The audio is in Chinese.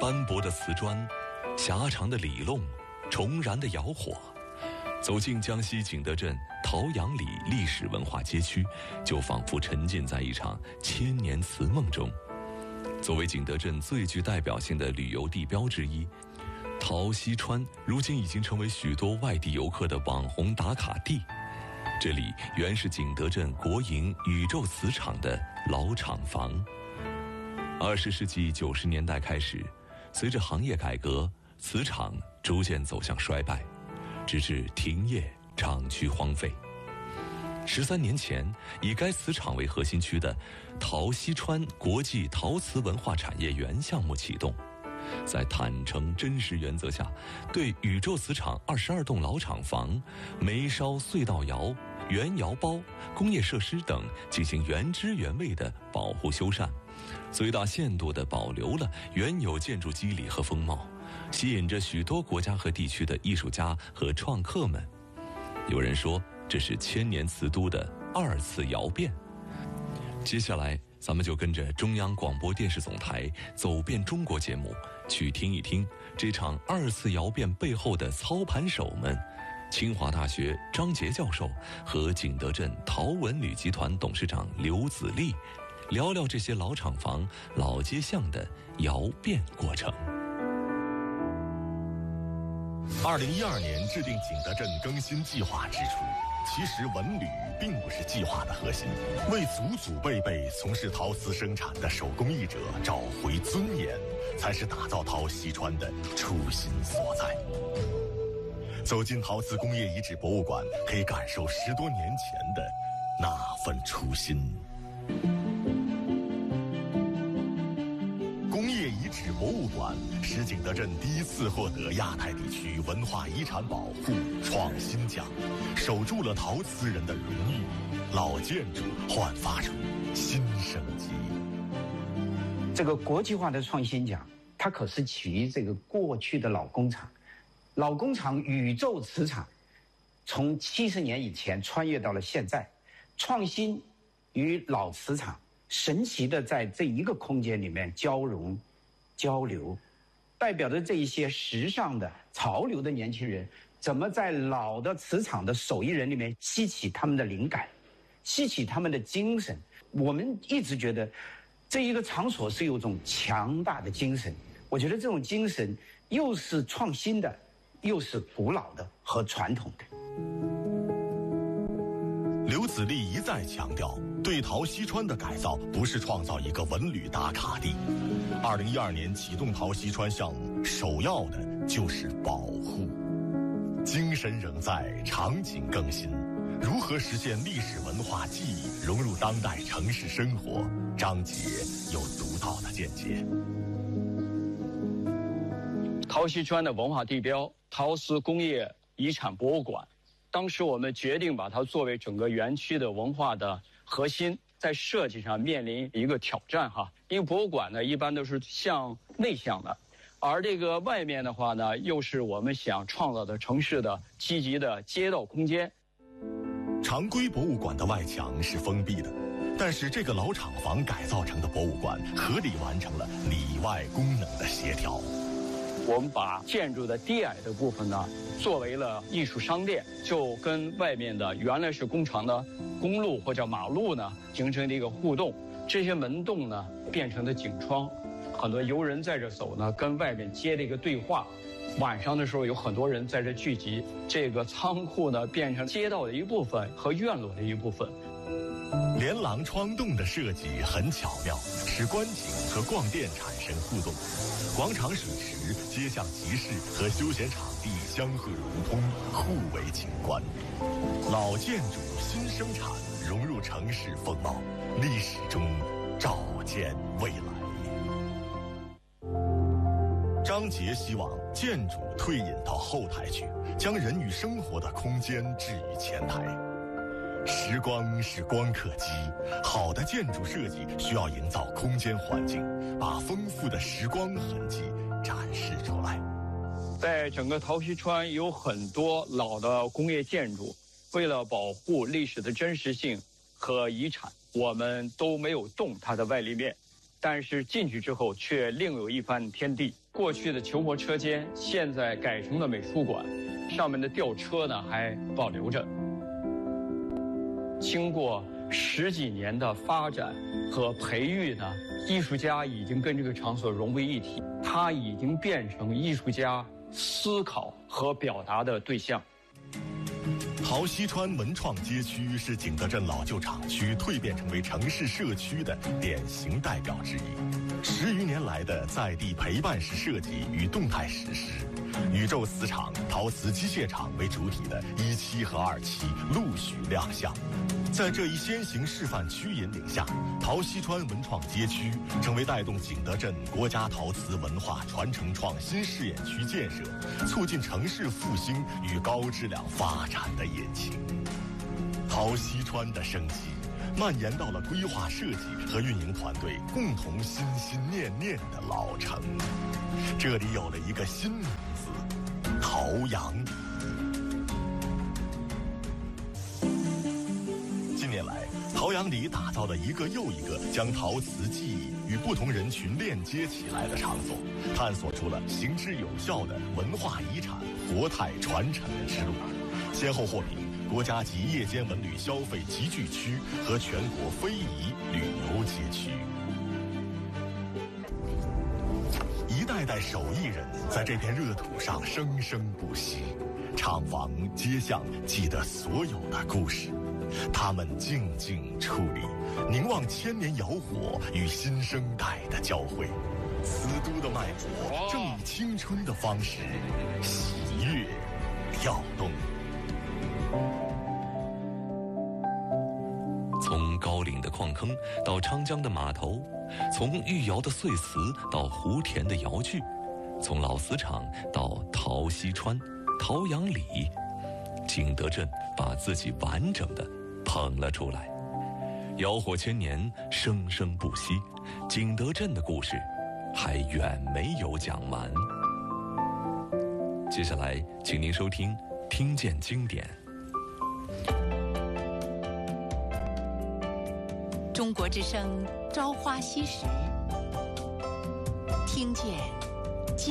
斑驳的瓷砖，狭长的里弄，重燃的窑火。走进江西景德镇陶阳里历史文化街区，就仿佛沉浸在一场千年瓷梦中。作为景德镇最具代表性的旅游地标之一，陶溪川如今已经成为许多外地游客的网红打卡地。这里原是景德镇国营宇宙瓷厂的老厂房。20世纪90年代开始，随着行业改革，瓷厂逐渐走向衰败，直至停业，厂区荒废。13年前，以该瓷厂为核心区的陶溪川国际陶瓷文化产业园项目启动，在坦诚真实原则下，对宇宙瓷厂22栋老厂房、煤烧隧道窑、原窑包、工业设施等进行原汁原味的保护修缮，最大限度地保留了原有建筑肌理和风貌，吸引着许多国家和地区的艺术家和创客们。有人说，这是千年瓷都的2次窑变。接下来，咱们就跟着中央广播电视总台走遍中国节目，去听一听这场2次窑变背后的操盘手们。清华大学张杰教授和景德镇陶文旅集团董事长刘子立聊聊这些老厂房、老街巷的窑变过程。 2012年制定景德镇更新计划之初，其实文旅并不是计划的核心，为祖祖辈辈从事陶瓷生产的手工艺者找回尊严，才是打造陶溪川的初心所在。走进陶瓷工业遗址博物馆，可以感受10多年前的那份初心。工业遗址博物馆是景德镇第一次获得亚太地区文化遗产保护创新奖，守住了陶瓷人的荣誉，老建筑焕发出新生机。 这个国际化的创新奖，它可是起于这个过去的老工厂。老工厂宇宙瓷厂从70年以前穿越到了现在，创新与老瓷厂神奇的在这一个空间里面交融交流，代表着这一些时尚的潮流的年轻人怎么在老的瓷厂的手艺人里面吸起他们的灵感，吸起他们的精神。我们一直觉得这一个场所是有种强大的精神，我觉得这种精神又是创新的，又是古老的和传统的。 刘子立一再强调，对陶溪川的改造不是创造一个文旅打卡地。2012年启动陶溪川项目，首要的就是保护。精神仍在，场景更新。如何实现历史文化记忆融入当代城市生活？张杰有独到的见解。 陶溪川的文化地标陶瓷工业遗产博物馆，当时我们决定把它作为整个园区的文化的核心，在设计上面临一个挑战哈，因为博物馆呢一般都是向内向的，而这个外面的话呢，又是我们想创造的城市的积极的街道空间。 常规博物馆的外墙是封闭的，但是这个老厂房改造成的博物馆合理完成了里外功能的协调。 我们把建筑的低矮的部分呢作为了艺术商店，就跟外面的原来是工厂的公路或者马路呢形成了一个互动，这些门洞呢变成了景窗，很多游人在这走呢跟外面接了一个对话，晚上的时候有很多人在这聚集，这个仓库呢变成街道的一部分和院落的一部分。 连廊窗洞的设计很巧妙，使观景和逛店产生互动，广场水池、街巷集市和休闲场地相互融通，互为景观。老建筑新生产融入城市风貌，历史中照见未来。张杰希望建筑退隐到后台去，将人与生活的空间置于前台。时光是光刻机，好的建筑设计需要营造空间环境，把丰富的时光痕迹展示出来。 在整个陶溪川有很多老的工业建筑，为了保护历史的真实性和遗产，我们都没有动它的外立面，但是进去之后却另有一番天地。 过去的球磨车间现在改成了美术馆，上面的吊车呢还保留着。经过10几年的发展和培育呢，艺术家已经跟这个场所融为一体，它已经变成艺术家思考和表达的对象。 陶溪川文创街区是景德镇老旧厂区蜕变成为城市社区的典型代表之一。10余年来的在地陪伴式设计与动态实施，宇宙磁场、陶瓷机械厂为主体的1期和2期陆续亮相。在这一先行示范区引领下，陶溪川文创街区成为带动景德镇国家陶瓷文化传承创新试验区建设，促进城市复兴与高质量发展的引擎。陶溪川的生机蔓延到了规划设计和运营团队共同心心念念的老城。这里有了一个新名字——陶阳里。近年来，陶阳里打造了一个又一个将陶瓷技艺与不同人群链接起来的场所，探索出了行之有效的文化遗产活态传承的之路，先后获评国家级夜间文旅消费集聚区和全国非遗旅游街区。一代代手艺人在这片热土上生生不息，厂房街巷记得所有的故事，他们静静矗立，凝望千年窑火与新生代的交汇。瓷都的脉搏正以青春的方式喜悦跳动。 从高岭的矿坑到昌江的码头，从御窑的碎瓷到湖田的窑具，从老瓷厂到陶溪川、陶阳里，景德镇把自己完整的捧了出来。窑火千年，生生不息，景德镇的故事还远没有讲完。接下来，请您收听《听见经典》。 中国之声《朝花夕拾》，听见